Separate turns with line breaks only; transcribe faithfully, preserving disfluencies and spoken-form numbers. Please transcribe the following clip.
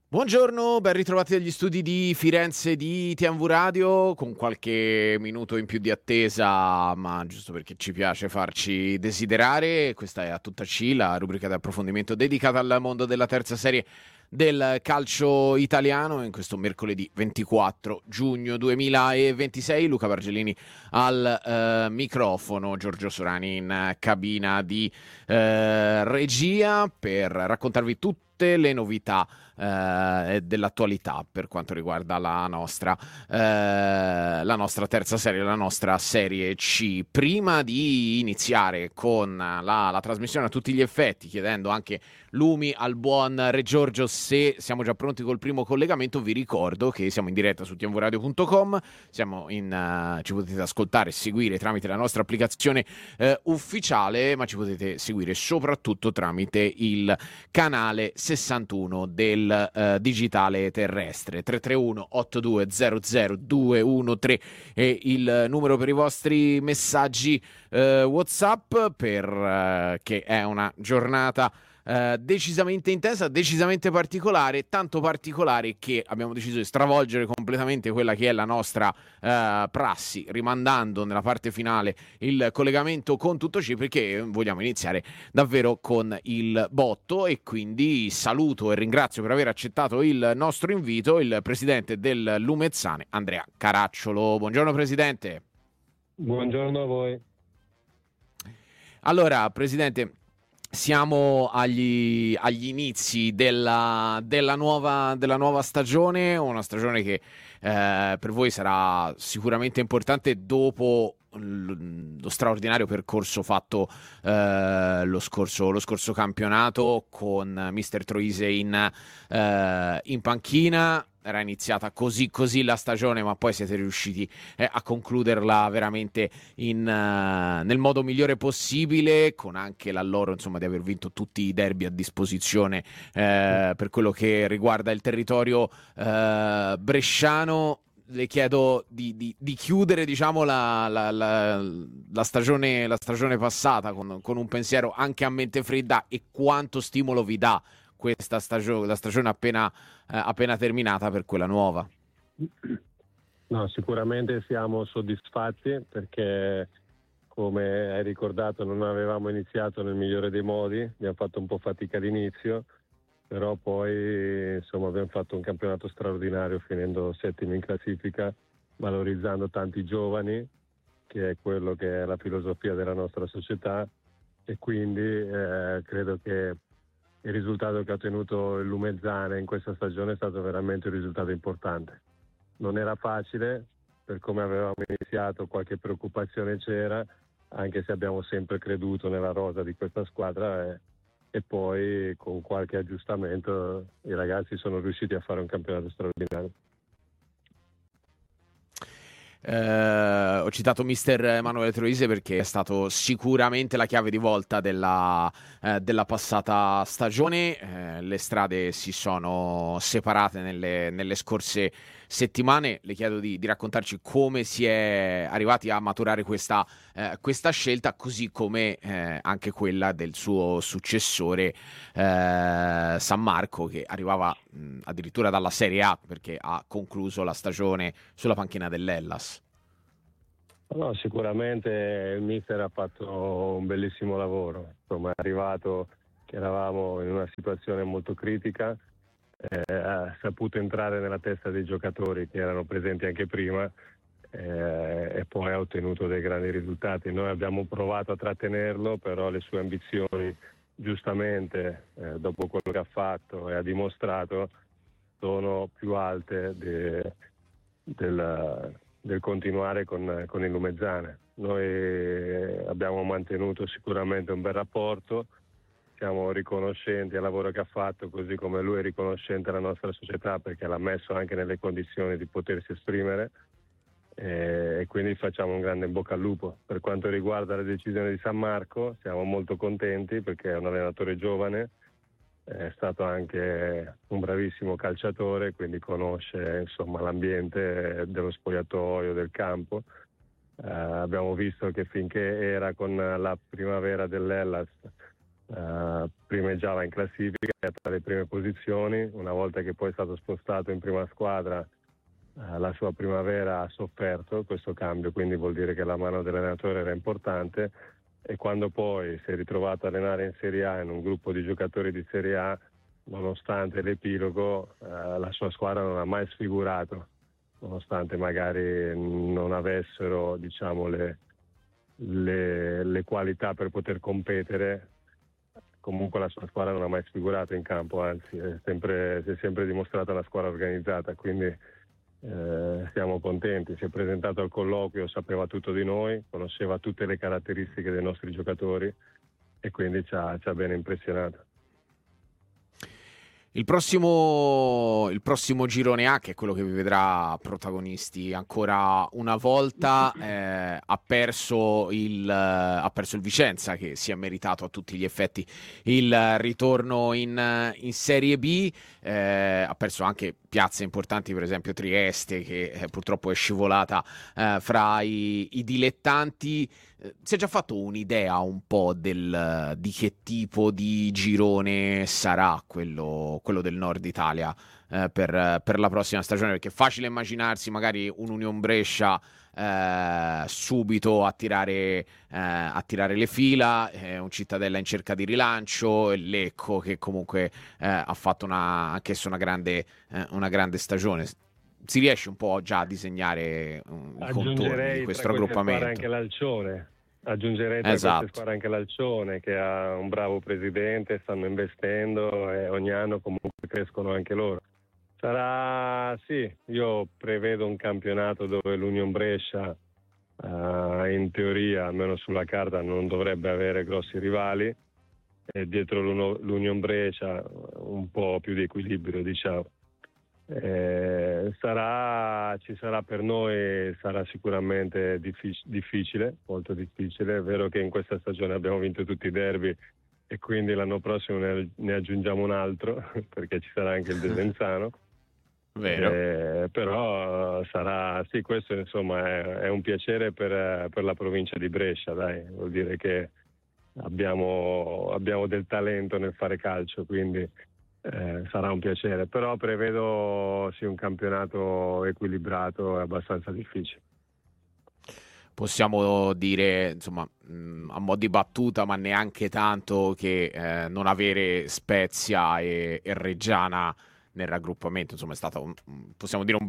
Buongiorno, ben ritrovati dagli studi di Firenze di T M V Radio, con qualche minuto in più di attesa, ma giusto perché ci piace farci desiderare. Questa è A Tutta C, la rubrica di approfondimento dedicata al mondo della terza serie del calcio italiano. In questo mercoledì ventiquattro giugno duemilaventisei, Luca Bargellini al eh, microfono, Giorgio Sorani in cabina di eh, regia per raccontarvi tutte le novità eh, dell'attualità per quanto riguarda la nostra, eh, la nostra terza serie, la nostra serie C. Prima di iniziare con la, la trasmissione a tutti gli effetti, chiedendo anche lumi al buon Re Giorgio se siamo già pronti col primo collegamento, vi ricordo che siamo in diretta su t m v radio punto com, siamo in, uh, ci potete ascoltare e seguire tramite la nostra applicazione uh, ufficiale, ma ci potete seguire soprattutto tramite il canale sessantuno del uh, digitale terrestre. Tre tre uno otto due zero zero due uno tre è il numero per i vostri messaggi uh, WhatsApp, per uh, che è una giornata Uh, decisamente intensa, decisamente particolare, tanto particolare che abbiamo deciso di stravolgere completamente quella che è la nostra uh, prassi, rimandando nella parte finale il collegamento con Tutto C, perché vogliamo iniziare davvero con il botto. E quindi saluto e ringrazio per aver accettato il nostro invito il presidente del Lumezzane, Andrea Caracciolo. Buongiorno presidente.
Buongiorno a voi.
Allora presidente, siamo agli, agli inizi della, della, nuova, della nuova stagione, una stagione che eh, per voi sarà sicuramente importante dopo lo straordinario percorso fatto eh, lo, scorso, lo scorso campionato con mister Troise in, eh, in panchina. Era iniziata così così la stagione, ma poi siete riusciti eh, a concluderla veramente in, uh, nel modo migliore possibile, con anche l'alloro insomma di aver vinto tutti i derby a disposizione eh, per quello che riguarda il territorio eh, bresciano. Le chiedo di, di, di chiudere diciamo la, la, la, la, stagione, la stagione passata con, con un pensiero anche a mente fredda, e quanto stimolo vi dà questa stagione, la stagione appena, eh, appena terminata, per quella nuova.
No, sicuramente siamo soddisfatti perché, come hai ricordato, non avevamo iniziato nel migliore dei modi, abbiamo fatto un po' fatica all'inizio, però poi insomma abbiamo fatto un campionato straordinario, finendo settimi in classifica, valorizzando tanti giovani, che è quello che è la filosofia della nostra società, e quindi eh, credo che il risultato che ha ottenuto il Lumezzane in questa stagione è stato veramente un risultato importante. Non era facile, per come avevamo iniziato qualche preoccupazione c'era, anche se abbiamo sempre creduto nella rosa di questa squadra, e, e poi con qualche aggiustamento i ragazzi sono riusciti a fare un campionato straordinario.
Eh, ho citato mister Emanuele Troise perché è stato sicuramente la chiave di volta della, eh, della passata stagione. Eh, le strade si sono separate nelle, nelle scorse settimane. Le chiedo di, di raccontarci come si è arrivati a maturare questa, eh, questa scelta, così come eh, anche quella del suo successore eh, San Marco, che arrivava mh, addirittura dalla Serie A, perché ha concluso la stagione sulla panchina dell'Hellas.
No, sicuramente il mister ha fatto un bellissimo lavoro. Insomma, è arrivato che eravamo in una situazione molto critica, eh, ha saputo entrare nella testa dei giocatori che erano presenti anche prima, eh, e poi ha ottenuto dei grandi risultati. Noi abbiamo provato a trattenerlo, però le sue ambizioni, giustamente, eh, dopo quello che ha fatto e ha dimostrato, sono più alte de, del, del continuare con, con il Lumezzane. Noi abbiamo mantenuto sicuramente un bel rapporto, siamo riconoscenti al lavoro che ha fatto, così come lui è riconoscente alla nostra società perché l'ha messo anche nelle condizioni di potersi esprimere, e quindi facciamo un grande in bocca al lupo. Per quanto riguarda la decisione di San Marco, siamo molto contenti perché è un allenatore giovane, è stato anche un bravissimo calciatore, quindi conosce insomma l'ambiente dello spogliatoio, del campo. Eh, abbiamo visto che finché era con la primavera dell'Hellas Uh, primeggiava in classifica tra le prime posizioni. Una volta che poi è stato spostato in prima squadra, uh, la sua primavera ha sofferto questo cambio, quindi vuol dire che la mano dell'allenatore era importante, e quando poi si è ritrovato a allenare in Serie A in un gruppo di giocatori di Serie A, nonostante l'epilogo, uh, la sua squadra non ha mai sfigurato, nonostante magari non avessero, diciamo, le, le, le qualità per poter competere. Comunque la sua squadra non ha mai sfigurato in campo, anzi è sempre, si è sempre dimostrata una squadra organizzata, quindi eh, siamo contenti. Si è presentato al colloquio, sapeva tutto di noi, conosceva tutte le caratteristiche dei nostri giocatori e quindi ci ha, ci ha ben impressionato.
Il prossimo, il prossimo girone A, che è quello che vi vedrà protagonisti ancora una volta, eh, ha perso il, ha perso il Vicenza, che si è meritato a tutti gli effetti il ritorno in, in Serie B. Eh, ha perso anche piazze importanti, per esempio Trieste, che eh, purtroppo è scivolata eh, fra i, i dilettanti. Eh, si è già fatto un'idea un po' del, di che tipo di girone sarà quello, quello del Nord Italia eh, per, per la prossima stagione? Perché è facile immaginarsi magari un Union Brescia eh, subito a tirare, eh, a tirare le fila, eh, un Cittadella in cerca di rilancio, e Lecco che comunque eh, ha fatto una, anch'esso una grande, eh, una grande stagione. Si riesce un po' già a disegnare um, i contorni di questo raggruppamento.
Anche l'Alcione. Aggiungerei tra
esatto.
queste squadre anche l'Alcione, che ha un bravo presidente, stanno investendo e ogni anno comunque crescono anche loro. Sarà, sì, io prevedo un campionato dove l'Union Brescia uh, in teoria, almeno sulla carta, non dovrebbe avere grossi rivali, e dietro l'Union Brescia un po' più di equilibrio, diciamo. Eh, sarà, ci sarà per noi, sarà sicuramente diffic- difficile, molto difficile. È vero che in questa stagione abbiamo vinto tutti i derby e quindi l'anno prossimo ne, ne aggiungiamo un altro perché ci sarà anche il Desenzano.
Vero.
Eh, però sarà, sì, questo insomma è, è un piacere per, per la provincia di Brescia, dai, vuol dire che abbiamo, abbiamo del talento nel fare calcio, quindi Eh, sarà un piacere, però prevedo sì un campionato equilibrato e abbastanza difficile.
Possiamo dire, insomma, mh, a mo' di battuta, ma neanche tanto, che eh, non avere Spezia e, e Reggiana nel raggruppamento, insomma, è stato un, possiamo dire un